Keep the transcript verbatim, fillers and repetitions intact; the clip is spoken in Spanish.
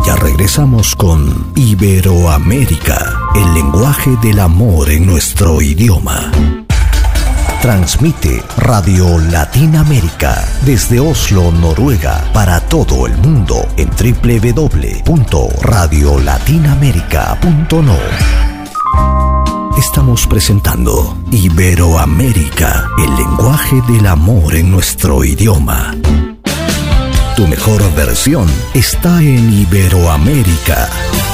Ya regresamos con Iberoamérica, el lenguaje del amor en nuestro idioma. Transmite Radio Latinoamérica desde Oslo, Noruega, para todo el mundo en doble u doble u doble u punto radio latinoamérica punto no. Estamos presentando Iberoamérica, el lenguaje del amor en nuestro idioma. Tu mejor versión está en Iberoamérica.